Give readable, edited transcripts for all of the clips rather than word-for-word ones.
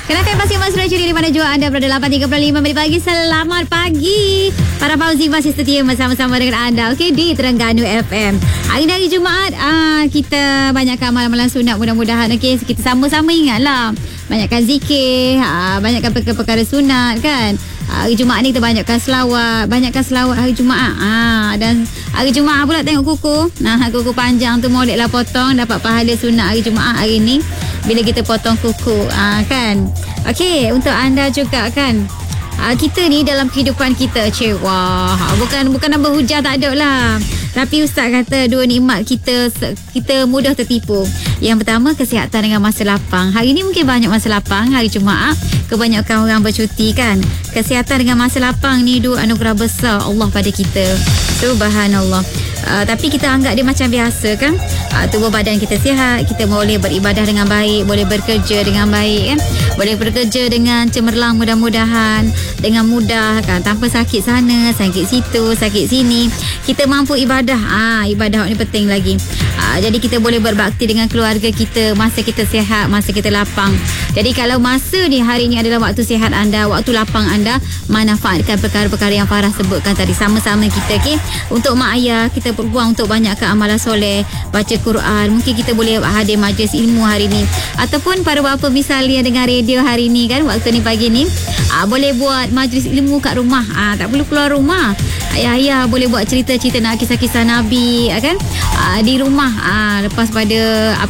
Kenapa Pasti Mas Rajuri di mana jua anda berada 8.35 menit pagi. Selamat pagi para Fauzi masih setia bersama-sama dengan anda. Okey, di Terengganu FM. Hari ni hari Jumaat, kita banyakkan amalan-amalan sunat. Mudah-mudahan kita sama-sama ingatlah. Banyakkan zikir, banyakkan perkara-perkara sunat kan. Hari Jumaat ni kita banyakkan selawat. Banyakkan selawat hari Jumaat. Dan hari Jumaat pula tengok kuku. Kuku panjang tu moleklah potong. Dapat pahala sunat hari Jumaat hari ni. Bila kita potong kuku. Kan. Okey, untuk anda juga kan. Kita ni dalam kehidupan kita wah, bukan nak berhujah, tak ada lah. Tapi Ustaz kata dua nikmat kita mudah tertipu. Yang pertama, kesihatan dengan masa lapang. Hari ni mungkin banyak masa lapang, hari Jumaat. Kebanyakan orang bercuti kan. Kesihatan dengan masa lapang ni dua anugerah besar Allah pada kita. Subhanallah. Tapi kita anggap dia macam biasa kan. Tubuh badan kita sihat, kita boleh beribadah dengan baik, boleh bekerja dengan baik kan. Boleh bekerja dengan cemerlang mudah-mudahan, dengan mudah kan, tanpa sakit sana, sakit situ, sakit sini. Kita mampu ibadah. Ibadah ni penting lagi. Jadi kita boleh berbakti dengan keluarga kita, masa kita sihat, masa kita lapang. Jadi kalau masa ni hari ni adalah waktu sihat anda, waktu lapang anda, manfaatkan perkara-perkara yang Farah sebutkan tadi sama-sama kita. Okay? Untuk mak ayah, kita berpeluang untuk banyakkan amalan soleh, baca Quran. Mungkin kita boleh hadir majlis ilmu hari ni. Ataupun para bapa misalnya dengan radio hari ni kan, waktu ni pagi ni, boleh buat majlis ilmu kat rumah. Tak perlu keluar rumah. Ayah-ayah boleh buat cerita-cerita nak kisah-kisah Nabi kan, di rumah. Lepas pada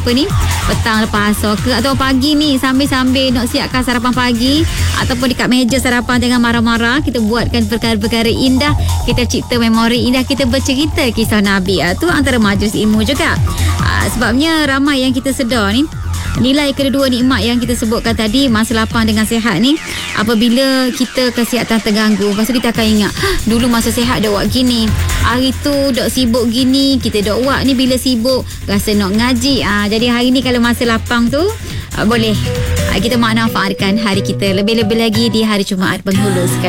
petang lepas asar ke atau pagi ni, sambil-sambil nak siapkan sarapan pagi ataupun dekat meja sarapan jangan marah-marah, kita buatkan perkara-perkara indah, kita cipta memori indah, kita bercerita kisah Nabi. Tu antara majlis ilmu juga. Sebabnya ramai yang kita sedar ni, nilai kedua nikmat yang kita sebutkan tadi, masa lapang dengan sihat ni, apabila kita kesihatan terganggu, lepas tu kita akan ingat dulu masa sihat dah buat gini, hari tu dok sibuk gini, kita dok buat ni bila sibuk rasa nak ngaji. Jadi hari ni kalau masa lapang tu boleh kita manfaatkan hari kita, lebih-lebih lagi di hari Jumaat penghulu sekali.